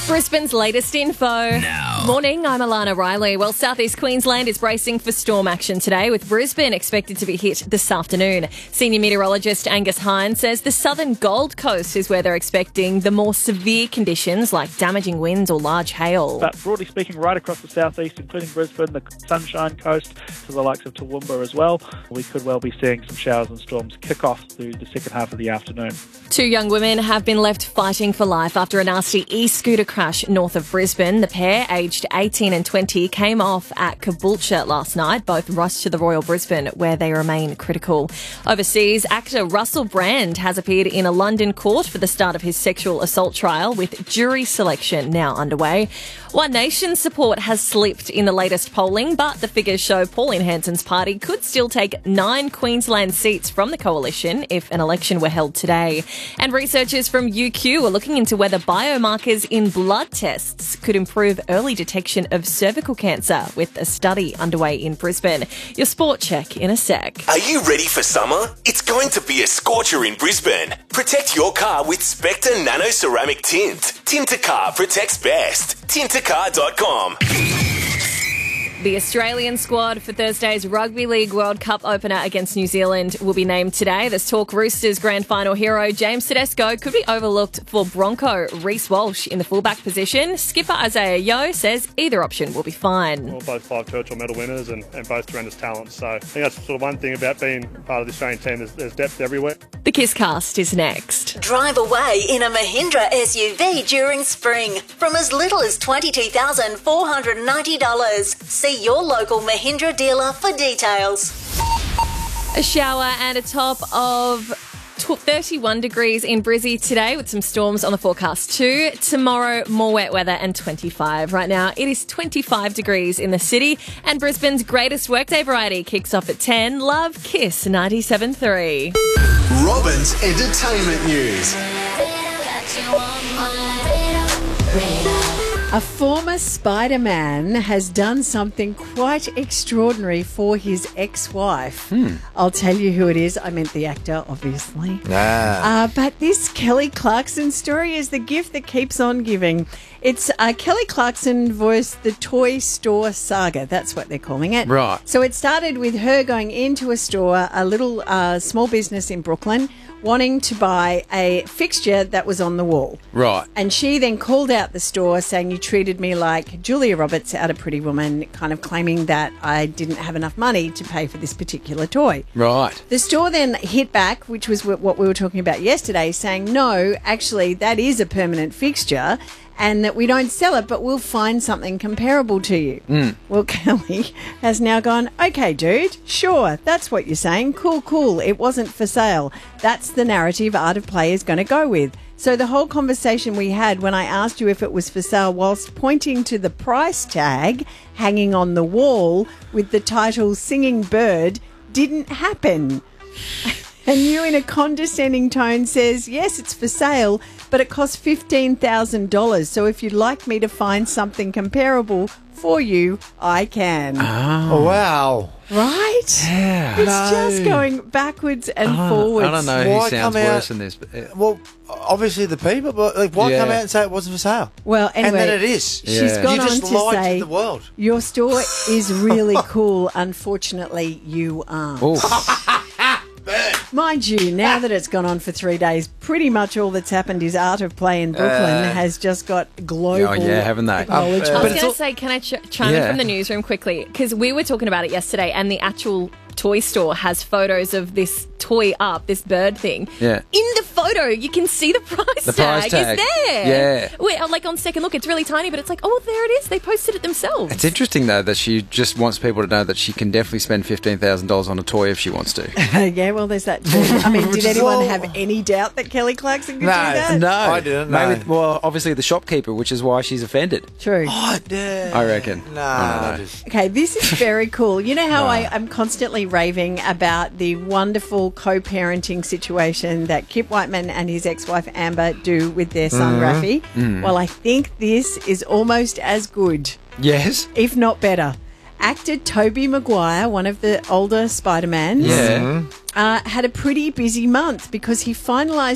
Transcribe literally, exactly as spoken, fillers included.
Brisbane's latest info. Now. Morning, I'm Alana Riley. Well, southeast Queensland is bracing for storm action today, with Brisbane expected to be hit this afternoon. Senior meteorologist Angus Hines says the southern Gold Coast is where they're expecting the more severe conditions like damaging winds or large hail. But broadly speaking, right across the southeast, including Brisbane, the Sunshine Coast, to the likes of Toowoomba as well, we could well be seeing some showers and storms kick off through the second half of the afternoon. Two young women have been left fighting for life after a nasty e-scooter crash north of Brisbane. The pair, aged eighteen and twenty, came off at Caboolture last night. Both rushed to the Royal Brisbane, where they remain critical. Overseas, actor Russell Brand has appeared in a London court for the start of his sexual assault trial, with jury selection now underway. One Nation's support has slipped in the latest polling, but the figures show Pauline Hanson's party could still take nine Queensland seats from the coalition if an election were held today. And researchers from U Q are looking into whether biomarkers in blood tests could improve early detection of cervical cancer, with a study underway in Brisbane. Your sport check in a sec. Are you ready for summer? It's going to be a scorcher in Brisbane. Protect your car with Spectre Nano Ceramic Tint. Tint a car protects best. tint a car dot com. The Australian squad for Thursday's Rugby League World Cup opener against New Zealand will be named today. There's talk Roosters grand final hero James Tedesco could be overlooked for Bronco Reece Walsh in the fullback position. Skipper Isaiah Yeo says either option will be fine. Well, both five Churchill medal winners and, and both tremendous talents. So I think that's sort of one thing about being part of the Australian team. There's, there's depth everywhere. The Kiss Cast is next. Drive away in a Mahindra S U V during spring from as little as twenty-two thousand four hundred ninety dollars. See your local Mahindra dealer for details. A shower and a top of thirty-one degrees in Brizzy today, with some storms on the forecast too. Tomorrow, more wet weather and twenty-five. Right now, it is twenty-five degrees in the city, and Brisbane's greatest workday variety kicks off at ten. Love Kiss ninety-seven point three. Robin's Entertainment News. A former Spider-Man has done something quite extraordinary for his ex-wife. Hmm. I'll tell you who it is. I meant the actor, obviously. Ah. Uh, but this Kelly Clarkson story is the gift that keeps on giving. It's uh, Kelly Clarkson voiced the Toy Store Saga. That's what they're calling it. Right. So it started with her going into a store, a little uh, small business in Brooklyn, wanting to buy a fixture that was on the wall. Right. And she then called out the store saying, you treated me like Julia Roberts out of Pretty Woman, kind of claiming that I didn't have enough money to pay for this particular toy. Right. The store then hit back, which was what we were talking about yesterday, saying, no, actually, that is a permanent fixture and that we don't sell it, but we'll find something comparable to you. Mm. Well, Kelly has now gone, okay, dude, sure, that's what you're saying. Cool, cool. It wasn't for sale. That's the narrative Art of Play is going to go with. So the whole conversation we had when I asked you if it was for sale, whilst pointing to the price tag hanging on the wall with the title Singing Bird, didn't happen. And you, in a condescending tone, says, yes, it's for sale, but it costs fifteen thousand dollars. So if you'd like me to find something comparable for you, I can. Oh, wow. Right? Yeah. It's No. just going backwards and I don't- forwards. I don't know Why who sounds come out- worse than this. But, uh, Well, obviously the people, but like, why Yeah. come out and say it wasn't for sale? Well, anyway, and then it is. she's Yeah. gone You on just to lied say, to the world. your store is really cool. Unfortunately, you aren't. oh, Mind you, now that it's gone on for three days, pretty much all that's happened is Art of Play in Brooklyn Uh, has just got global oh, yeah, haven't they? acknowledgement. I But was it's going all- to say, can I ch- chime in Yeah. from the newsroom quickly? Because we were talking about it yesterday, and the actual toy store has photos of this toy up, this bird thing. Yeah. In the photo, you can see the price The tag, price tag. is there. Yeah. Wait, like on second look, it's really tiny, but it's like, oh, there it is. They posted it themselves. it's interesting, though, that she just wants people to know that she can definitely spend fifteen thousand dollars on a toy if she wants to. Yeah, well, there's that too. I mean, did anyone Well- have any doubt that Kelly Clarkson could No, do that? No. I didn't, no. Maybe, well, obviously the shopkeeper, which is why she's offended. True. Oh, yeah. I reckon. Nah, I don't know. just- Okay, this is very cool. You know how I, I'm constantly raving about the wonderful co-parenting situation that Kip Whiteman and his ex-wife Amber do with their son Rafi? Well, I think this is almost as good, Yes. if not better. Actor Tobey Maguire, one of the older Spider-Mans, Yeah. uh, had a pretty busy month because he finalised